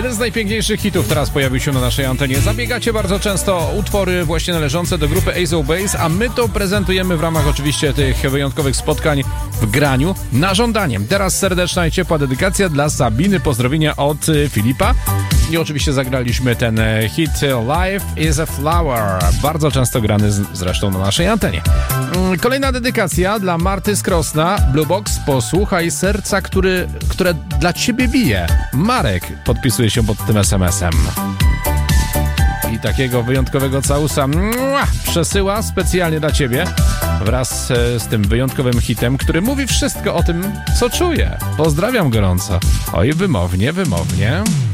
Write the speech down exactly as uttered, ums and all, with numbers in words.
Jeden z najpiękniejszych hitów teraz pojawił się na naszej antenie. Zabiegacie bardzo często o utwory właśnie należące do grupy Ace of Base, a my to prezentujemy w ramach oczywiście tych wyjątkowych spotkań w graniu na żądanie. Teraz serdeczna i ciepła dedykacja dla Sabiny. Pozdrowienia od Filipa. I oczywiście zagraliśmy ten hit Life is a Flower. Bardzo często grany z, zresztą na naszej antenie. Kolejna dedykacja dla Marty z Krosna. Blue Box, posłuchaj serca, który, które dla ciebie bije. Marek podpisuje się pod tym es em esem. I takiego wyjątkowego całusa mua, przesyła specjalnie dla ciebie wraz z tym wyjątkowym hitem, który mówi wszystko o tym, co czuje. Pozdrawiam gorąco. Oj, wymownie, wymownie.